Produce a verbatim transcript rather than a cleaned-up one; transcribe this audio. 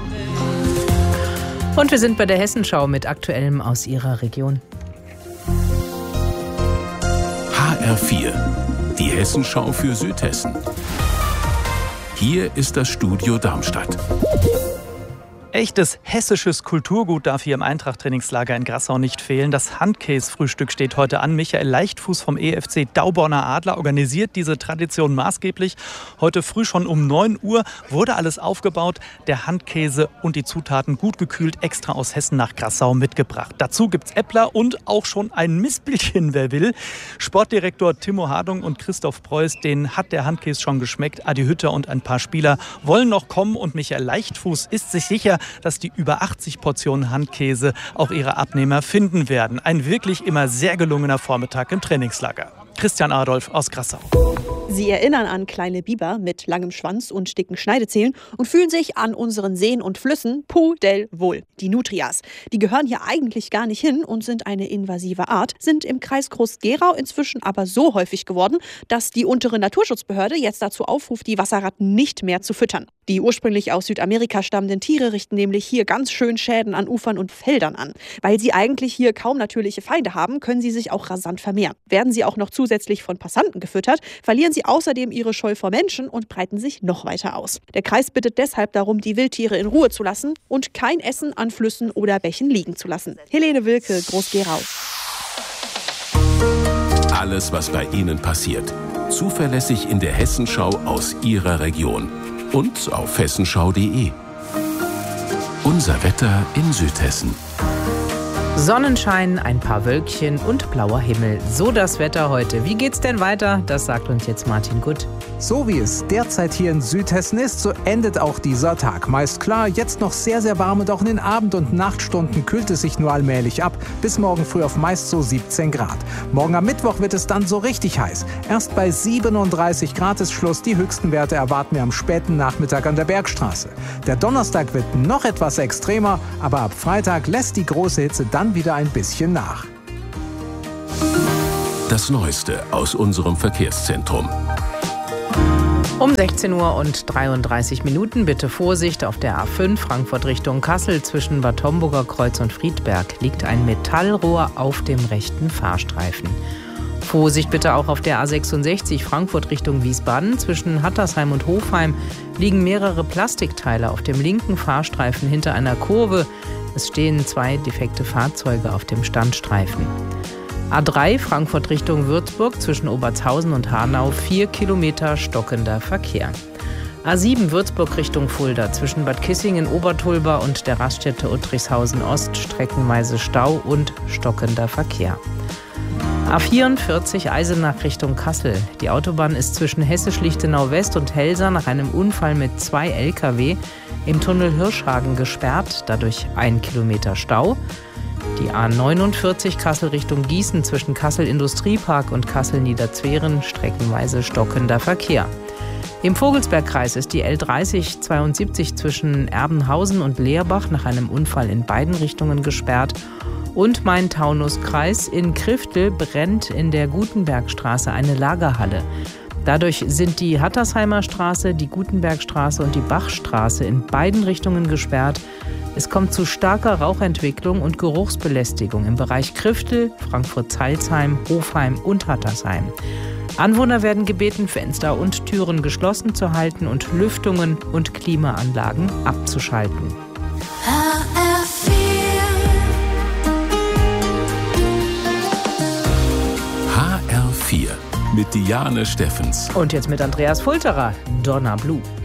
Und wir sind bei der Hessenschau mit Aktuellem aus Ihrer Region. H R vier, die Hessenschau für Südhessen. Hier ist das Studio Darmstadt. Echtes hessisches Kulturgut darf hier im Eintracht-Trainingslager in Grassau nicht fehlen. Das Handkäse-Frühstück steht heute an. Michael Leichtfuß vom E F C Dauborner Adler organisiert diese Tradition maßgeblich. Heute früh schon um neun Uhr wurde alles aufgebaut. Der Handkäse und die Zutaten gut gekühlt extra aus Hessen nach Grassau mitgebracht. Dazu gibt's Äppler und auch schon ein Mispelchen, wer will. Sportdirektor Timo Hardung und Christoph Preuß, denen hat der Handkäse schon geschmeckt. Adi Hütter und ein paar Spieler wollen noch kommen und Michael Leichtfuß ist sich sicher, dass die über achtzig Portionen Handkäse auch ihre Abnehmer finden werden. Ein wirklich immer sehr gelungener Vormittag im Trainingslager. Christian Adolf aus Grassau. Sie erinnern an kleine Biber mit langem Schwanz und dicken Schneidezähnen und fühlen sich an unseren Seen und Flüssen pudelwohl. Die Nutrias, die gehören hier eigentlich gar nicht hin und sind eine invasive Art, sind im Kreis Groß-Gerau inzwischen aber so häufig geworden, dass die untere Naturschutzbehörde jetzt dazu aufruft, die Wasserratten nicht mehr zu füttern. Die ursprünglich aus Südamerika stammenden Tiere richten nämlich hier ganz schön Schäden an Ufern und Feldern an. Weil sie eigentlich hier kaum natürliche Feinde haben, können sie sich auch rasant vermehren. Werden sie auch noch zusätzlich von Passanten gefüttert, verlieren sie außerdem ihre Scheu vor Menschen und breiten sich noch weiter aus. Der Kreis bittet deshalb darum, die Wildtiere in Ruhe zu lassen und kein Essen an Flüssen oder Bächen liegen zu lassen. Helene Wilke, Groß-Gerau. Alles, was bei Ihnen passiert, zuverlässig in der Hessenschau aus Ihrer Region und auf hessenschau punkt de. Unser Wetter in Südhessen. Sonnenschein, ein paar Wölkchen und blauer Himmel. So das Wetter heute. Wie geht's denn weiter? Das sagt uns jetzt Martin Gutt. So wie es derzeit hier in Südhessen ist, so endet auch dieser Tag. Meist klar, jetzt noch sehr, sehr warm und auch in den Abend- und Nachtstunden kühlt es sich nur allmählich ab. Bis morgen früh auf meist so siebzehn Grad. Morgen am Mittwoch wird es dann so richtig heiß. Erst bei siebenunddreißig Grad ist Schluss. Die höchsten Werte erwarten wir am späten Nachmittag an der Bergstraße. Der Donnerstag wird noch etwas extremer, aber ab Freitag lässt die große Hitze dann wieder ein bisschen nach. Das Neueste aus unserem Verkehrszentrum. Um sechzehn Uhr und dreiunddreißig Minuten bitte Vorsicht auf der A fünf Frankfurt Richtung Kassel zwischen Bad Homburger Kreuz und Friedberg liegt ein Metallrohr auf dem rechten Fahrstreifen. Vorsicht bitte auch auf der A sechsundsechzig Frankfurt Richtung Wiesbaden. Zwischen Hattersheim und Hofheim liegen mehrere Plastikteile auf dem linken Fahrstreifen hinter einer Kurve. Es stehen zwei defekte Fahrzeuge auf dem Standstreifen. A drei Frankfurt Richtung Würzburg zwischen Obertshausen und Hanau vier Kilometer stockender Verkehr. A sieben Würzburg Richtung Fulda zwischen Bad Kissingen, Obertulba und der Raststätte Uttrichshausen Ost streckenweise Stau und stockender Verkehr. A vierundvierzig Eisenach Richtung Kassel. Die Autobahn ist zwischen Hessisch-Lichtenau West und Helsa nach einem Unfall mit zwei L K W im Tunnel Hirschhagen gesperrt, dadurch ein Kilometer Stau. Die A neunundvierzig Kassel Richtung Gießen zwischen Kassel Industriepark und Kassel Niederzweren streckenweise stockender Verkehr. Im Vogelsbergkreis ist die L dreißig zweiundsiebzig zwischen Erbenhausen und Leerbach nach einem Unfall in beiden Richtungen gesperrt. Und Main-Taunus-Kreis in Kriftel brennt in der Gutenbergstraße eine Lagerhalle. Dadurch sind die Hattersheimer Straße, die Gutenbergstraße und die Bachstraße in beiden Richtungen gesperrt. Es kommt zu starker Rauchentwicklung und Geruchsbelästigung im Bereich Kriftel, Frankfurt-Zeilsheim, Hofheim und Hattersheim. Anwohner werden gebeten, Fenster und Türen geschlossen zu halten und Lüftungen und Klimaanlagen abzuschalten. H R vier mit Diane Steffens. Und jetzt mit Andreas Fulterer, Donna Blue.